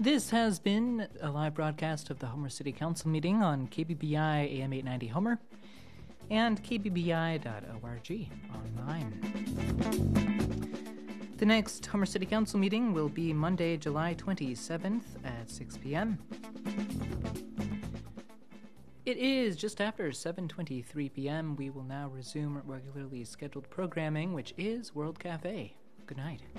This has been a live broadcast of the Homer City Council meeting on KBBI AM 890 Homer and kbbi.org online. The next Homer City Council meeting will be Monday, July 27th at 6 p.m. It is just after 7:23 p.m. We will now resume regularly scheduled programming, which is World Cafe. Good night.